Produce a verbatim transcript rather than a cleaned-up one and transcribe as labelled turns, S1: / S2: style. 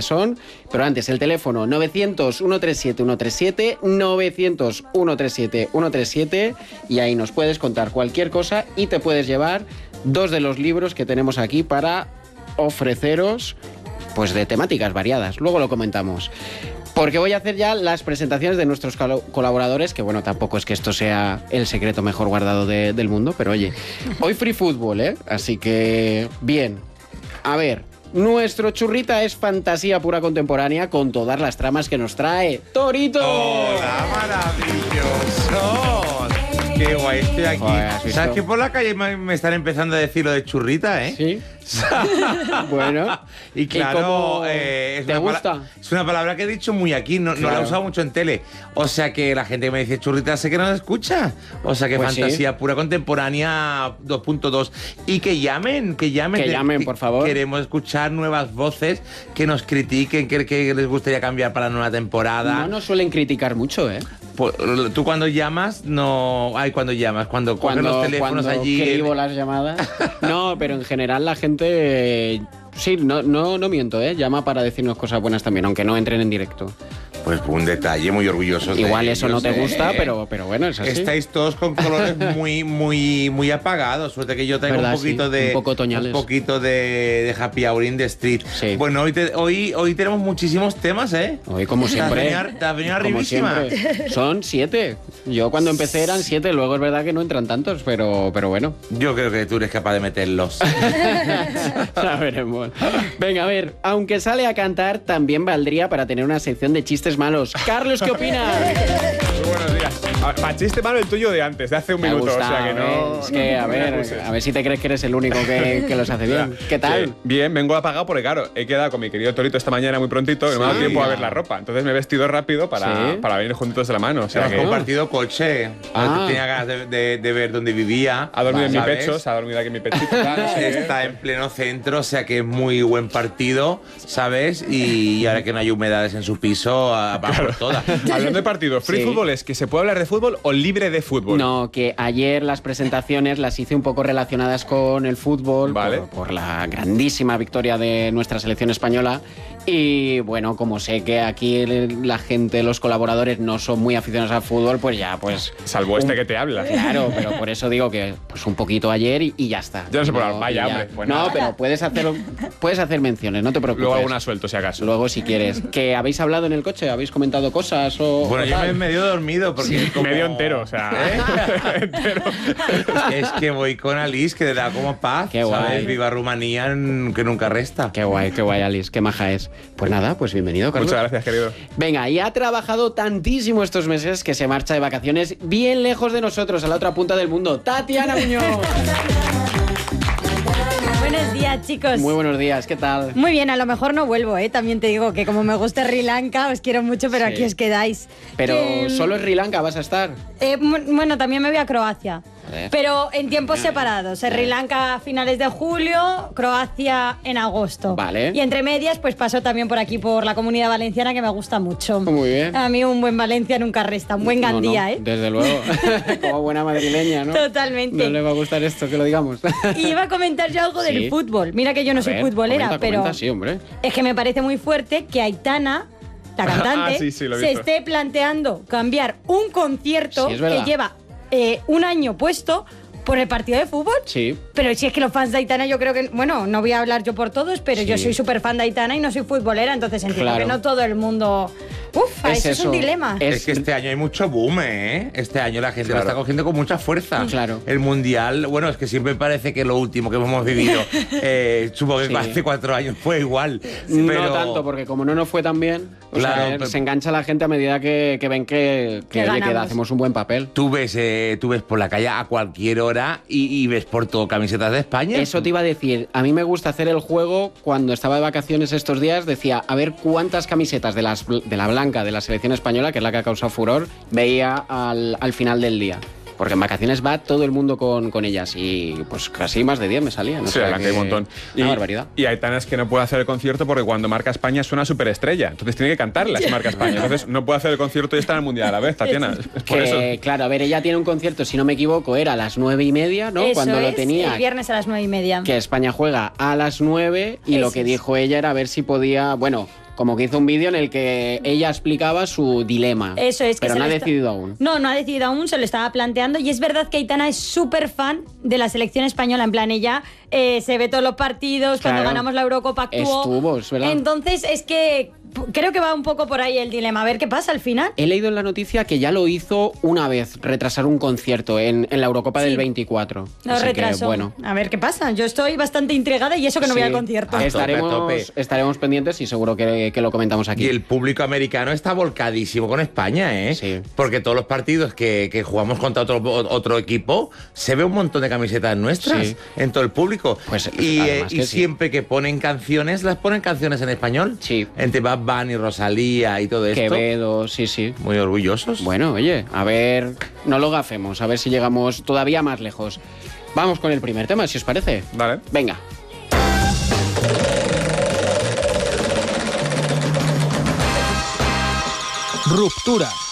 S1: son. Pero antes, el teléfono novecientos, ciento treinta y siete, ciento treinta y siete, novecientos, ciento treinta y siete, ciento treinta y siete, y ahí nos puedes contar cualquier cosa y te puedes llevar dos de los libros que tenemos aquí para ofreceros, pues de temáticas variadas. Luego lo comentamos. Porque voy a hacer ya las presentaciones de nuestros colaboradores, que bueno, tampoco es que esto sea el secreto mejor guardado de, del mundo, pero oye, hoy free fútbol, ¿eh? Así que, bien. A ver, nuestro churrita es fantasía pura contemporánea con todas las tramas que nos trae Torito.
S2: ¡Hola, maravilloso! ¡Qué guay estoy aquí! Joder, ¿sabes que por la calle me, me están empezando a decir lo de churrita, eh?
S1: Sí. Bueno,
S2: y claro,
S1: ¿y
S2: eh, es,
S1: ¿te
S2: una
S1: gusta?
S2: Pala- es una palabra que he dicho muy aquí, no,
S1: claro.
S2: no la he usado mucho en tele. O sea que la gente que me dice churrita sé que no la escucha. O sea que
S1: pues
S2: fantasía
S1: sí.
S2: pura contemporánea dos punto dos. Y que llamen, que llamen.
S1: Que llamen, por favor.
S2: Queremos escuchar nuevas voces que nos critiquen, que, que les gustaría cambiar para la nueva temporada.
S1: No nos suelen criticar mucho, ¿eh?
S2: Pues, tú cuando llamas, no... Ay, cuando llamas, cuando coges
S1: Cuando,
S2: los teléfonos
S1: cuando
S2: allí...
S1: escribo las llamadas. No, pero en general la gente... Eh, sí, no, no, no miento, ¿eh? Llama para decirnos cosas buenas también, aunque no entren en directo.
S2: Pues un detalle muy orgulloso.
S1: Igual eso
S2: ellos,
S1: no te
S2: ¿eh?
S1: gusta, pero, pero bueno, es así.
S2: Estáis todos con colores muy, muy, muy apagados. Suerte que yo traigo
S1: ¿verdad?
S2: un poquito
S1: Sí,
S2: de...
S1: un poco otoñales.
S2: Un poquito de, de Happy Hour in the Street.
S1: Sí.
S2: Bueno, hoy, te, hoy, hoy tenemos muchísimos temas, ¿eh?
S1: Hoy, como siempre.
S2: Te has venido, te has venido
S1: como
S2: arribísima.
S1: siempre. Son siete. Yo cuando empecé eran siete, luego es verdad que no entran tantos, pero, pero bueno.
S2: Yo creo que tú eres capaz de meterlos.
S1: Ya veremos. Venga, a ver, aunque sale a cantar, también valdría para tener una sección de chistes malos. Carlos, ¿qué opinas?
S3: Muy buenos días. Para chiste malo el tuyo de antes, de hace un
S1: Me
S3: minuto.
S1: gusta,
S3: o sea que no.
S1: ¿eh? Es que, a ver, a ver si te crees que eres el único que, que los hace bien. ¿Qué tal?
S3: Sí, bien, vengo apagado porque, claro, he quedado con mi querido Torito esta mañana muy prontito y no me ha dado
S1: Sí.
S3: tiempo a ver la ropa. Entonces me he vestido rápido para,
S1: Sí.
S3: para venir juntitos de la mano. O sea
S2: Hemos
S3: que
S2: compartido coche.
S1: Ah.
S2: Tenía ganas de, de, de ver dónde vivía.
S3: ha dormido en mi
S2: ¿sabes?
S3: pecho, se ha dormido aquí en mi pechito. tal, no sé qué.
S2: Está en pleno centro, o sea que es muy buen partido, ¿sabes? Y, y ahora que no hay humedades en su piso, a, a por todas.
S3: Hablando de partidos, ¿free
S1: Sí.
S3: fútbol es que se puede hablar de fútbol o libre de fútbol?
S1: No, que ayer las presentaciones las hice un poco relacionadas con el fútbol,
S3: Vale.
S1: por, por la grandísima victoria de nuestra selección española. Y bueno, como sé que aquí la gente, los colaboradores no son muy aficionados al fútbol, pues ya, pues...
S3: Salvo este
S1: un-
S3: que te habla.
S1: Claro, pero por eso digo que pues un poquito ayer y, y ya está.
S3: Ya no se puede
S1: No,
S3: hablar. Vaya,
S1: y ya.
S3: hombre, pues
S1: no,
S3: nada.
S1: pero puedes hacer, puedes hacer menciones, no te preocupes.
S3: Luego alguna suelto, si acaso.
S1: Luego, si quieres. ¿Que habéis hablado en el coche? ¿Habéis comentado cosas o...?
S2: Bueno,
S1: o
S2: yo me
S1: tal?
S2: he medio dormido porque como-
S3: Medio entero, o sea. entero.
S2: Es que voy con Alice, que le da como paz.
S1: Qué guay.
S2: ¿sabes? Viva Rumanía, en- que nunca resta.
S1: Qué guay, qué guay, Alice, qué maja es. Pues nada, pues bienvenido, Carlos.
S3: Muchas gracias, querido.
S1: Venga, y ha trabajado tantísimo estos meses que se marcha de vacaciones bien lejos de nosotros, a la otra punta del mundo. Tatiana Muñoz.
S4: Buenos días, chicos.
S1: Muy buenos días, ¿qué tal?
S4: Muy bien, a lo mejor no vuelvo, ¿eh? También te digo que como me gusta Sri Lanka, os quiero mucho, pero
S1: Sí.
S4: aquí os quedáis.
S1: Pero
S4: Que,
S1: solo en Sri Lanka vas a estar.
S4: eh, mu- bueno, también me voy a Croacia.
S1: Joder.
S4: Pero en tiempos separados. Sri Lanka a finales de julio, Croacia en agosto.
S1: Vale.
S4: Y entre medias, pues paso también por aquí, por la Comunidad Valenciana, que me gusta mucho.
S1: Muy bien.
S4: A mí un buen Valencia nunca resta, un buen
S1: No,
S4: Gandía,
S1: no,
S4: ¿eh?
S1: Desde luego. Como buena madrileña, ¿no?
S4: Totalmente.
S1: No le va a gustar esto, que lo digamos.
S4: Y iba a comentar yo algo
S1: Sí.
S4: del fútbol. Mira que yo no
S1: A
S4: soy
S1: ver,
S4: futbolera,
S1: comenta,
S4: pero
S1: comenta, sí, hombre.
S4: es que me parece muy fuerte que Aitana, la cantante,
S3: Ah, sí, sí, lo he
S4: se
S3: visto.
S4: esté planteando cambiar un concierto
S1: Sí, es verdad.
S4: que lleva eh, un año puesto por el partido de fútbol.
S1: Sí.
S4: Pero si es que los fans de Aitana, yo creo que, bueno, no voy a hablar yo por todos, pero
S1: Sí.
S4: yo soy súper fan de Aitana y no soy futbolera, entonces entiendo
S1: Claro.
S4: que no todo el mundo... Uf,
S1: Es
S4: eso, es
S1: eso.
S4: un dilema.
S1: Es-
S2: Es que este año hay mucho boom, ¿eh? Este año la gente
S3: Claro.
S2: lo está cogiendo con mucha fuerza.
S1: Claro.
S2: El Mundial, bueno, es que siempre parece que lo último que hemos vivido, eh, supongo que
S1: Sí.
S2: hace cuatro años fue igual.
S1: No
S2: pero-
S1: tanto, porque como no nos fue tan bien, o
S2: Claro,
S1: sea,
S2: pero-
S1: se engancha la gente a medida que, que ven que, que,
S4: Que
S1: oye, que
S4: ganamos.
S1: hacemos un buen papel.
S2: Tú ves, eh, tú ves por la calle a cualquier hora y, y ves por todo camisetas de España.
S1: Eso te iba a decir, a mí me gusta hacer el juego cuando estaba de vacaciones estos días, decía, a ver cuántas camisetas de, las, de la blanca de la selección española, que es la que ha causado furor, veía al, al final del día. Porque en vacaciones va todo el mundo con, con ellas y pues casi más de diez me salían.
S3: Sí, la que hay un montón.
S1: Una barbaridad.
S3: Y Aitana es que no puede hacer el concierto porque cuando marca España suena superestrella. Entonces tiene que cantarla si marca España. Entonces no puede hacer el concierto y estar en el Mundial a la vez, Tatiana. Es por eso.
S1: Que, claro, a ver, ella tiene un concierto, si no me equivoco, era a las nueve y media, ¿no?
S4: Eso
S1: Cuando lo
S4: es,
S1: tenía.
S4: el viernes a las nueve y media.
S1: Que España juega a las nueve y lo
S4: Eso
S1: que
S4: es.
S1: dijo ella era a ver si podía, bueno, como que hizo un vídeo en el que ella explicaba su dilema.
S4: Eso es que
S1: pero
S4: se
S1: no ha
S4: le está-
S1: decidido aún.
S4: No, no ha decidido aún, se lo estaba planteando. Y es verdad que Aitana es súper fan de la selección española. En plan, ella eh, se ve todos los partidos. Cuando
S1: Claro.
S4: ganamos la Eurocopa actuó.
S1: Estuvo, es verdad.
S4: Entonces, es que p- creo que va un poco por ahí el dilema. A ver qué pasa al final.
S1: He leído en la noticia que ya lo hizo una vez, retrasar un concierto en, en la Eurocopa
S4: Sí.
S1: del veinticuatro.
S4: Lo
S1: Así que,
S4: retrasó.
S1: bueno.
S4: A ver qué pasa. Yo estoy bastante intrigada y eso que no voy
S1: Sí.
S4: al concierto.
S2: Ah,
S1: Estaremos,
S2: A tope, a tope.
S1: estaremos pendientes y seguro que, que lo comentamos aquí.
S2: Y el público americano está volcadísimo con España, ¿eh?
S1: Sí.
S2: Porque todos los partidos que, que jugamos contra otro, otro equipo, se ve un montón de camisetas nuestras
S1: Sí.
S2: en todo el público.
S1: Pues,
S2: y eh,
S1: además
S2: y
S1: que sí.
S2: siempre que ponen canciones, las ponen canciones en español.
S1: Sí.
S2: Entre Bad Bunny, Rosalía y todo esto.
S1: Quevedo, sí, sí.
S2: Muy orgullosos.
S1: Bueno, oye, a ver, no lo gafemos, a ver si llegamos todavía más lejos. Vamos con el primer tema, si os parece.
S3: Vale.
S1: Venga.
S5: Ruptura.